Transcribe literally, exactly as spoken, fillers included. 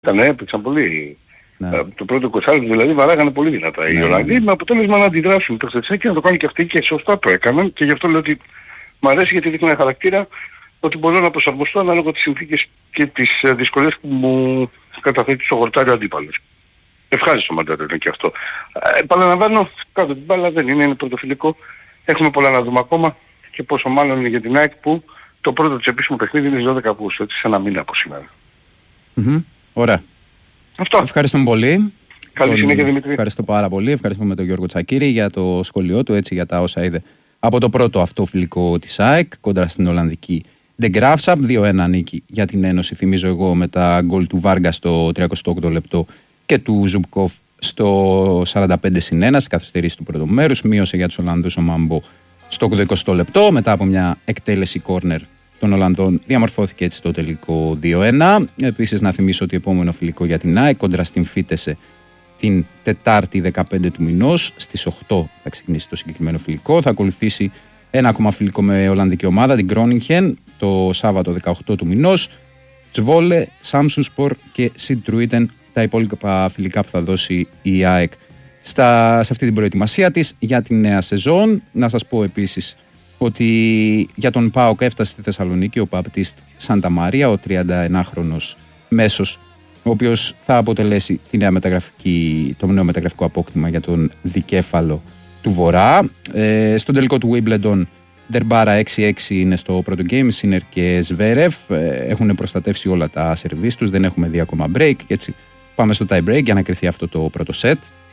Ήταν, έπαιξαν πολύ. Ναι. Το πρώτο εικοσάρι δηλαδή βαράγανε πολύ δυνατά οι Ναι, Ολλανδοί, ναι. με αποτέλεσμα να αντιδράσουν το χθεσινό και να το κάνουν και αυτοί και σωστά το έκαναν και γι' αυτό λέω ότι μου αρέσει γιατί δείχνει ένα χαρακτήρα ότι μπορώ να προσαρμοστώ ανάλογα τις συνθήκες και τις δυσκολίες που μου καταθέτει στο χορτάρι ο αντίπαλος. Ευχάριστο μαντάρο είναι και αυτό. Ε, επαναλαμβάνω, κάτω την μπάλα δεν είναι, είναι πρωτοφιλικό. Έχουμε πολλά να δούμε ακόμα και πόσο μάλλον είναι για την ΑΕΚ που το πρώτο της επίσημο παιχνίδι είναι στις δώδεκα Αυγούστου, έτσι σε ένα μήνα από σήμερα. Mm-hmm. Ωραία. Αυτό. Ευχαριστούμε πολύ. Καλή τον... συνέχεια Δημήτρη. Ευχαριστώ πάρα πολύ. Ευχαριστούμε τον Γιώργο Τσακίρη για το σχόλιο του, έτσι, για τα όσα είδε από το πρώτο αυτό φιλικό της ΑΕΚ κόντρα στην Ολλανδική De Graafschap. δύο ένα νίκη για την Ένωση, θυμίζω εγώ, με τα γκολ του Βάργα στο τριακοστό όγδοο λεπτό και του Ζουμπκόφ στο σαράντα πέντε συν ένα, στις καθυστερήσεις του πρώτου μέρους. Μείωσε για τους Ολλανδούς ο Μάμπο στο ογδοηκοστό λεπτό. Μετά από μια εκτέλεση κόρνερ των Ολλανδών διαμορφώθηκε έτσι το τελικό δύο ένα. Επίσης να θυμίσω ότι επόμενο φιλικό για την ΑΕΚ κόντρα στην Φίτεσε την Τετάρτη δεκαπέντε του μηνός στις οκτώ θα ξεκινήσει το συγκεκριμένο φιλικό. Θα ακολουθήσει ένα ακόμα φιλικό με Ολλανδική ομάδα, την Groningen, το Σάββατο δεκαοκτώ του μηνός. Τσβόλε, Σάμσουσπορ και Σιντρούιτεν, τα υπόλοιπα φιλικά που θα δώσει η ΑΕΚ στα, σε αυτή την προετοιμασία της για τη νέα σεζόν. Να σας πω επίσης ότι για τον ΠΑΟΚ έφτασε στη Θεσσαλονίκη ο Μπαπτίστ Σάντα Μαρία, ο τριανταενάχρονος μέσος, ο οποίος θα αποτελέσει τη νέα μεταγραφική, το νέο μεταγραφικό απόκτημα για τον δικέφαλο του Βορρά. Ε, στον τελικό του Wimbledon, Ντερμπάρα έξι έξι είναι στο πρώτο game, Σίνερ και Σβέρεφ ε, έχουν προστατεύσει όλα τα σερβίς τους, δεν έχουμε δει ακόμα break και έτσι πάμε στο tie break για να κρυθεί αυτό το πρώτο set.